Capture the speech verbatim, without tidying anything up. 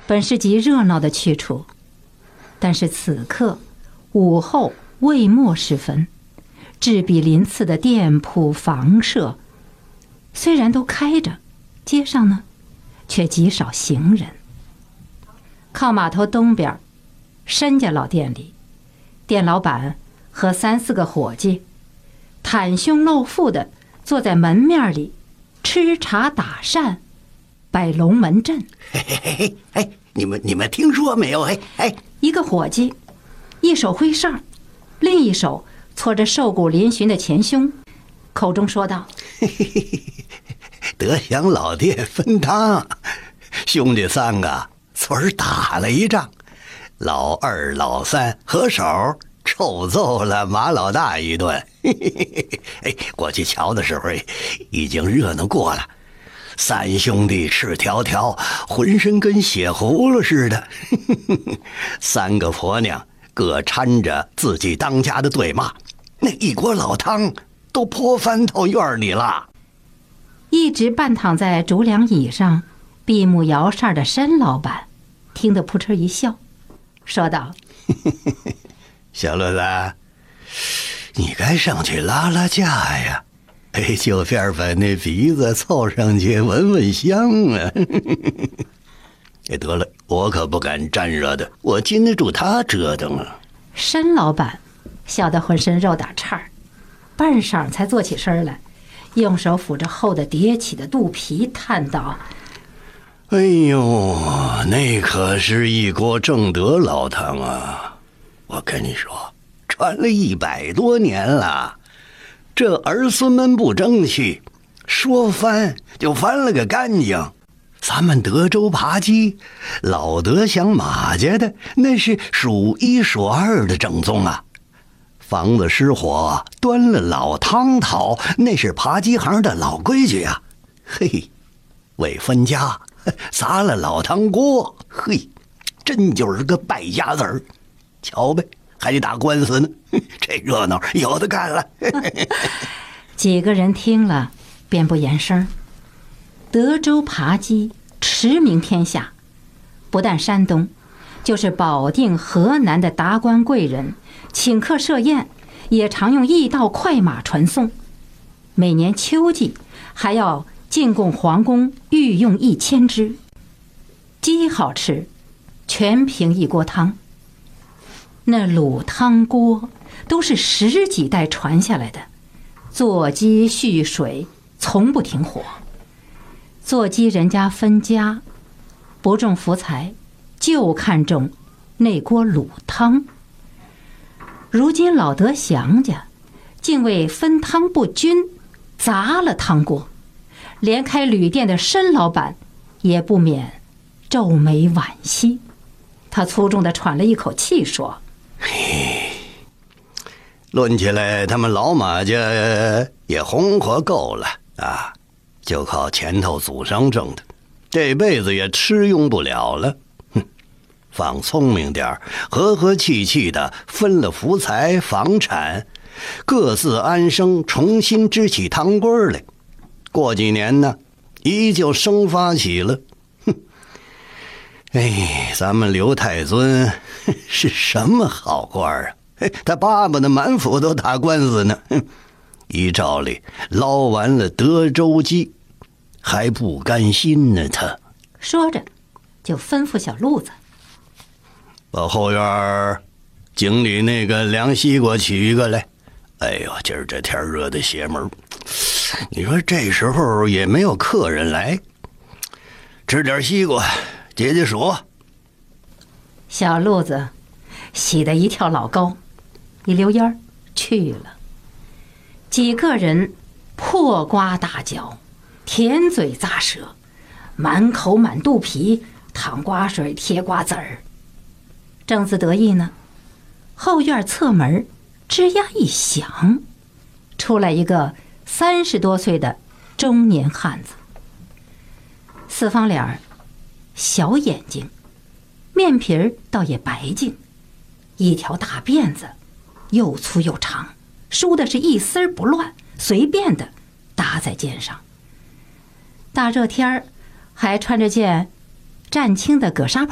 本是极热闹的去处，但是此刻午后未末时分，陟彼鳞次的店铺房舍虽然都开着，街上呢却极少行人。靠码头东边申家老店里，店老板和三四个伙计袒胸露腹的坐在门面里吃茶打扇，摆龙门阵。 嘿嘿嘿，哎，你们你们听说没有？哎哎， 一个伙计一手挥扇，另一手搓着瘦骨嶙峋的前胸，口中说道： 嘿嘿嘿，德祥老店分汤，兄弟三个昨儿打了一仗，老二老三合手臭揍了马老大一顿。哎，过去瞧的时候已经热闹过了，三兄弟赤条条，浑身跟血葫芦似的。三个婆娘各搀着自己当家的对骂，那一锅老汤都泼翻到院里了。 一直半躺在竹梁椅上闭目摇扇的申老板听得扑哧一笑，说道： 小乐子，你该上去拉拉架呀，哎，就片把那鼻子凑上去闻闻香啊。哎，得了，我可不敢沾惹的，我禁得住他折腾啊。 申老板笑得浑身肉打颤儿，半晌才坐起身来，用手抚着厚的叠起的肚皮，叹道： 哎呦，那可是一锅正德老汤啊！我跟你说，传了一百多年了，这儿孙们不争气，说翻就翻了个干净。咱们德州扒鸡，老德祥马家的那是数一数二的正宗啊。房子失火，端了老汤讨，那是扒鸡行的老规矩啊。嘿，为分家砸了老汤锅，嘿，真就是个败家子儿。瞧呗，还得打官司呢，这热闹有的干了。 几个人听了便不言声。德州扒鸡驰名天下，不但山东，就是保定、河南的达官贵人请客设宴，也常用驿道快马传送。每年秋季还要进贡皇宫御用一千只。鸡好吃，全凭一锅汤。那卤汤锅都是十几代传下来的，做鸡蓄水，从不停火。做鸡人家分家，不重福财，就看重那锅卤汤。如今老德祥家竟为分汤不均砸了汤锅，连开旅店的申老板也不免皱眉惋惜。他粗重地喘了一口气说： 嘿，论起来他们老马家也红火够了啊，就靠前头祖上挣的，这辈子也吃用不了了。哼，放聪明点，和和气气的分了福财房产，各自安生，重新支起汤锅来。过几年呢，依旧生发起了。哼，哎，咱们刘太尊是什么好官啊？他爸爸的满府都打官司呢。依照理捞完了德州鸡，还不甘心呢。他说着，就吩咐小路子把后院井里那个凉西瓜取一个来。哎呦，今儿这天热的邪门，你说这时候也没有客人来，吃点西瓜解解暑。 小路子喜得一跳老高，一溜烟儿去了。几个人破瓜大嚼，甜嘴咂舌，满口满肚皮，淌瓜水贴瓜子儿。正自得意呢，后院侧门吱呀一响，出来一个三十多岁的中年汉子，四方脸儿，小眼睛，面皮儿倒也白净，一条大辫子，又粗又长，梳的是一丝不乱，随便的搭在肩上。大热天儿还穿着件湛青的葛纱